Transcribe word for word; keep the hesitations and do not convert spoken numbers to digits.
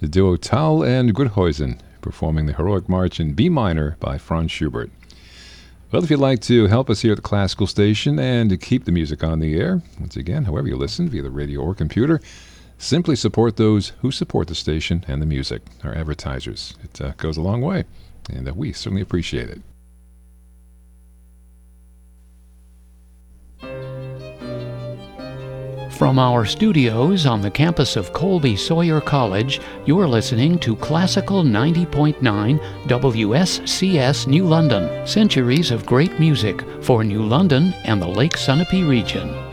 the duo Tal and Guthuisen performing the Heroic March in B minor by Franz Schubert. Well, if you'd like to help us here at the Classical Station and to keep the music on the air, once again, however you listen, via the radio or computer, simply support those who support the station and the music, our advertisers. It uh, goes a long way, and uh, we certainly appreciate it. From our studios on the campus of Colby Sawyer College, you're listening to Classical ninety point nine W S C S New London, centuries of great music for New London and the Lake Sunapee region.